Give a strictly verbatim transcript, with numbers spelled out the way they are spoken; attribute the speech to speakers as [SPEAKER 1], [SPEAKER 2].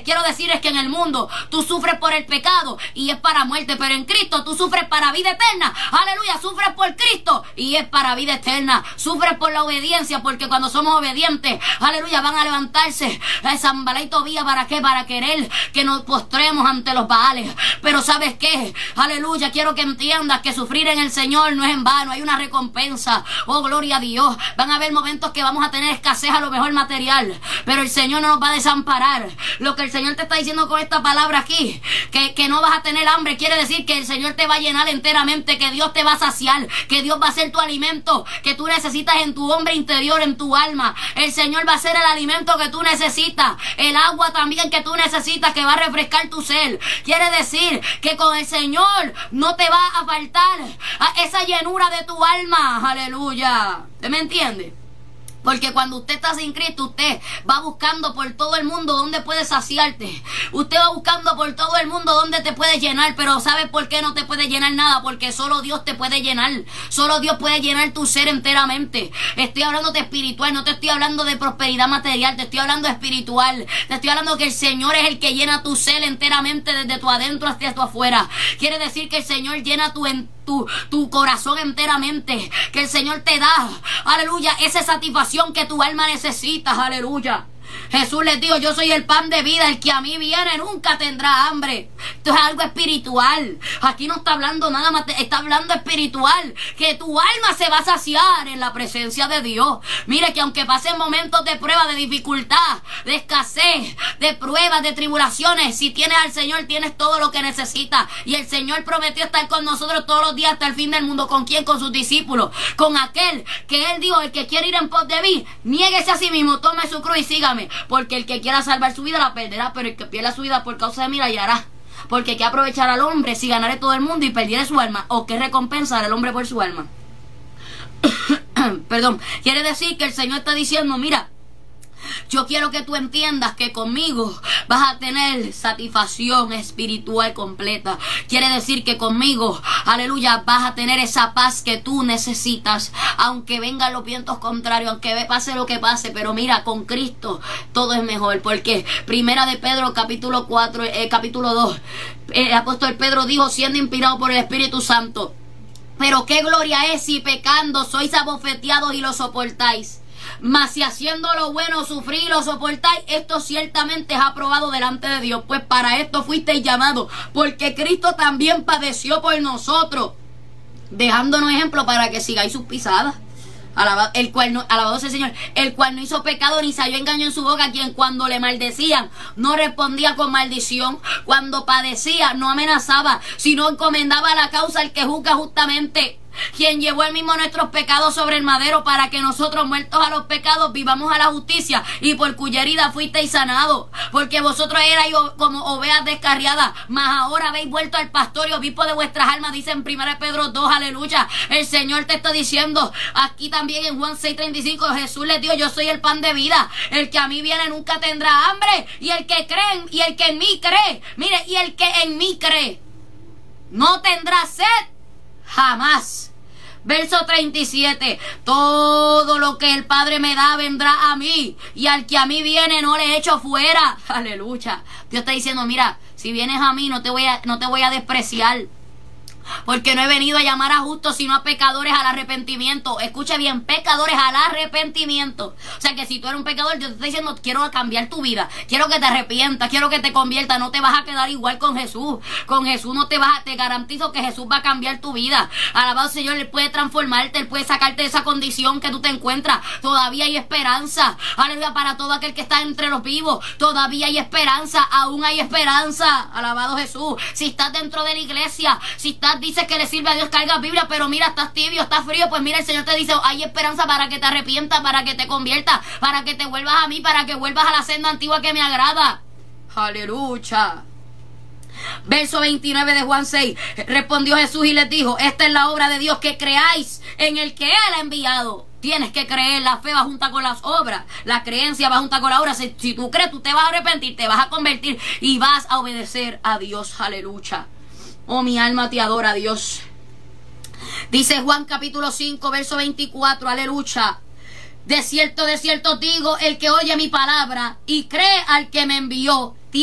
[SPEAKER 1] quiero decir es que en el mundo tú sufres por el pecado y es para muerte, pero en Cristo tú sufres para vida eterna. Aleluya, sufres por Cristo y es para vida eterna. Sufres por la obediencia, porque cuando somos obedientes, aleluya, van a levantarse a Sanballat y Tobías. ¿Para qué? Para querer que nos postremos ante los Baales. Pero ¿sabes qué? Aleluya, quiero que entiendas que sufrir en el Señor no es en vano, hay una recompensa. Oh, gloria a Dios. Van a haber momentos que vamos a tener escasez a lo mejor material, pero el Señor no nos va a desamparar. Lo que el Señor te está diciendo con esta palabra aquí, que, que no vas a tener hambre, quiere decir que el Señor te va a llenar enteramente, que Dios te va a saciar, que Dios va a ser tu alimento que tú necesitas en tu hombre interior, en tu alma. El Señor va a ser el alimento que tú necesitas, el agua también que tú necesitas, que va a refrescar tu ser. Quiere decir que con el Señor no te va a faltar esa llenura de tu alma. Aleluya. ¿Usted me entiende? Porque cuando usted está sin Cristo, usted va buscando por todo el mundo donde puede saciarte. Usted va buscando por todo el mundo donde te puede llenar. Pero ¿sabes por qué no te puede llenar nada? Porque solo Dios te puede llenar. Solo Dios puede llenar tu ser enteramente. Estoy hablando de espiritual, no te estoy hablando de prosperidad material. Te estoy hablando de espiritual. Te estoy hablando que el Señor es el que llena tu ser enteramente, desde tu adentro hasta tu afuera. Quiere decir que el Señor llena tu entorno. Tu, tu corazón enteramente, que el Señor te da, aleluya, esa satisfacción que tu alma necesita, aleluya. Jesús les dijo: yo soy el pan de vida, el que a mí viene nunca tendrá hambre. Esto es algo espiritual. Aquí no está hablando nada más, está hablando espiritual, que tu alma se va a saciar en la presencia de Dios. Mire que aunque pasen momentos de prueba, de dificultad, de escasez, de pruebas, de tribulaciones, si tienes al Señor, tienes todo lo que necesitas. Y el Señor prometió estar con nosotros todos los días hasta el fin del mundo. ¿Con quién? Con sus discípulos. Con aquel que Él dijo: el que quiere ir en pos de mí, niéguese a sí mismo, tome su cruz y sígame. Porque el que quiera salvar su vida la perderá, pero el que pierda su vida por causa de mí la hallará. Porque ¿qué aprovechar al hombre si ganare todo el mundo y perdiere su alma? ¿O qué recompensar al hombre por su alma? Perdón. Quiere decir que el Señor está diciendo: mira, yo quiero que tú entiendas que conmigo vas a tener satisfacción espiritual completa. Quiere decir que conmigo, aleluya, vas a tener esa paz que tú necesitas, aunque vengan los vientos contrarios, aunque pase lo que pase. Pero mira, con Cristo todo es mejor. Porque Primera de Pedro capítulo cuatro, eh, capítulo dos, el apóstol Pedro dijo, siendo inspirado por el Espíritu Santo: pero qué gloria es si pecando sois abofeteados y lo soportáis. Mas si haciendo lo bueno sufrí y lo soportáis, esto ciertamente es aprobado delante de Dios. Pues para esto fuisteis llamados, porque Cristo también padeció por nosotros, dejándonos ejemplo para que sigáis sus pisadas. Alabado, el cual no, alabado sea el Señor, el cual no hizo pecado ni salió engaño en su boca, quien cuando le maldecían no respondía con maldición, cuando padecía no amenazaba, sino encomendaba la causa al que juzga justamente, quien llevó él mismo nuestros pecados sobre el madero, para que nosotros, muertos a los pecados, vivamos a la justicia, y por cuya herida fuisteis sanados. Porque vosotros erais como ovejas descarriadas, mas ahora habéis vuelto al pastor y obispo de vuestras almas, dice en Primera de Pedro dos, aleluya. El Señor te está diciendo aquí también en Juan seis treinta y cinco, Jesús les dijo: yo soy el pan de vida, el que a mí viene nunca tendrá hambre, y el que cree, y el que en mí cree, mire, y el que en mí cree no tendrá sed jamás. Verso treinta y siete, todo lo que el Padre me da vendrá a mí, y al que a mí viene no le echo fuera. Aleluya. Dios está diciendo: mira, si vienes a mí no te voy a, no te voy a despreciar, porque no he venido a llamar a justos sino a pecadores al arrepentimiento. Escuche bien, pecadores al arrepentimiento. O sea que si tú eres un pecador, Dios te está diciendo: quiero cambiar tu vida, quiero que te arrepientas, quiero que te conviertas. No te vas a quedar igual con Jesús. Con Jesús no te vas a, te garantizo que Jesús va a cambiar tu vida. Alabado Señor, Él puede transformarte, Él puede sacarte de esa condición que tú te encuentras. Todavía hay esperanza, aleluya, para todo aquel que está entre los vivos. Todavía hay esperanza, aún hay esperanza. Alabado Jesús. Si estás dentro de la iglesia, si estás, dice que le sirve a Dios, carga Biblia, pero mira, estás tibio, estás frío, pues mira, el Señor te dice: hay esperanza para que te arrepientas, para que te conviertas, para que te vuelvas a mí, para que vuelvas a la senda antigua que me agrada. Aleluya. Verso veintinueve de Juan seis, respondió Jesús y les dijo: esta es la obra de Dios, que creáis en el que Él ha enviado. Tienes que creer, la fe va junta con las obras, la creencia va junta con la obra. Si, si tú crees, tú te vas a arrepentir, te vas a convertir y vas a obedecer a Dios. Aleluya. Oh, mi alma te adora, Dios. Dice Juan capítulo cinco, verso veinticuatro, aleluya. De cierto, de cierto digo, el que oye mi palabra y cree al que me envió,